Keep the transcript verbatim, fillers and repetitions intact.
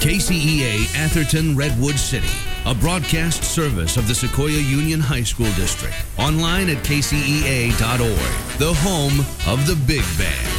K C E A Atherton Redwood City, a broadcast service of the Sequoia Union High School District. Online at k c e a dot org, the home of the Big Band.